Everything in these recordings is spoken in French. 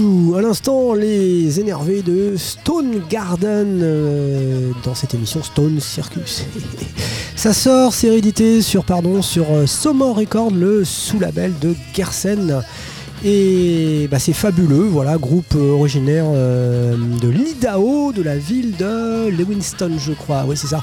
À l'instant, les énervés de Stone Garden dans cette émission Stone Circus. Ça sort, c'est réédité sur Somor Records, le sous-label de Gersen. Et c'est fabuleux, voilà, groupe originaire de l'Idaho, de la ville de Lewiston, je crois, oui c'est ça,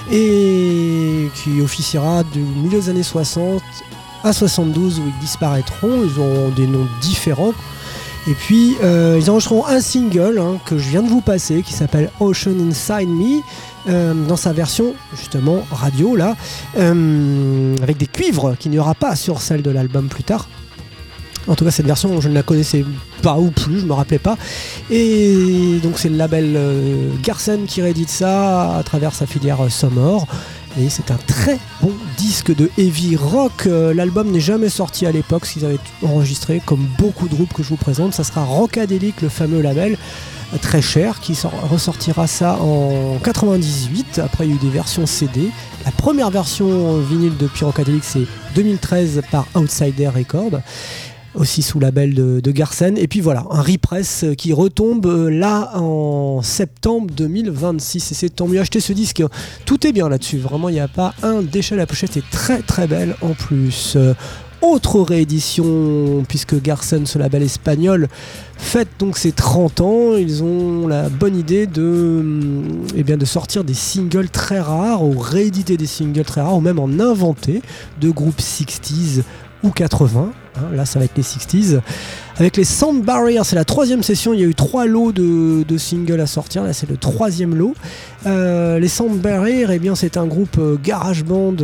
et qui officiera du milieu des années 60 à 72 où ils disparaîtront. Ils ont des noms différents. Et puis ils enregistreront un single que je viens de vous passer qui s'appelle Ocean Inside Me dans sa version justement radio là, avec des cuivres qu'il n'y aura pas sur celle de l'album plus tard. En tout cas cette version je ne la connaissais pas ou plus, je me rappelais pas. Et donc c'est le label Gersen qui réédite ça à travers sa filière Somor. Et c'est un très bon disque de heavy rock. L'album n'est jamais sorti à l'époque, ce qu'ils avaient enregistré, comme beaucoup de groupes que je vous présente. Ça sera Rockadelic, le fameux label, très cher, qui ressortira ça en 98. Après, il y a eu des versions CD. La première version vinyle de Rockadelic, c'est 2013 par Outsider Records, aussi sous label de Gersen. Et puis voilà, un repress qui retombe là en septembre 2026. Et c'est tant mieux, acheter ce disque, tout est bien là-dessus, vraiment il n'y a pas un déchet. La pochette est très très belle en plus. Autre réédition, puisque Gersen, ce label espagnol, fête donc ses 30 ans. Ils ont la bonne idée de sortir des singles très rares, ou rééditer des singles très rares, ou même en inventer de groupes 60s ou 80. Là ça va être les 60s avec les Sound Barrier. C'est la troisième session, il y a eu 3 lots de singles à sortir, là c'est le troisième lot. Les Sound Barrier, c'est un groupe garage band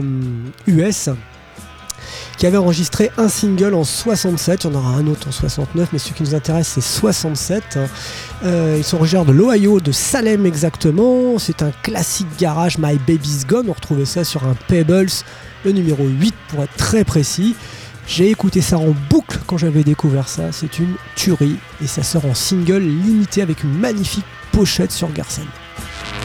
US qui avait enregistré un single en 67, il y en aura un autre en 69, mais ce qui nous intéresse c'est 67. Ils sont originaires de l'Ohio, de Salem exactement. C'est un classique garage, My Baby's Gone. On retrouvait ça sur un Pebbles, le numéro 8 pour être très précis. J'ai écouté ça en boucle quand j'avais découvert ça, c'est une tuerie et ça sort en single limité avec une magnifique pochette sur Gersen.